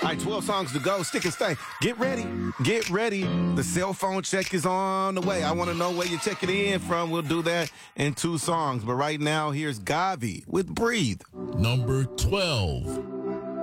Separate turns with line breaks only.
right, 12 songs to go. Stick and stay. Get ready. Get ready. The cell phone check is on the way. I want to know where you're checking in from. We'll do that in 2 songs. But right now, here's Gavi with Breathe.
Number 12.